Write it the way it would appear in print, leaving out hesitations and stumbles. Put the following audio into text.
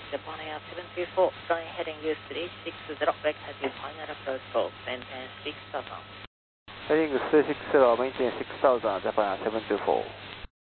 Japan Air 724, flying heading U360, break has your final approach for maintain 6000. Heading 360, maintain 6000, Japan Air 724.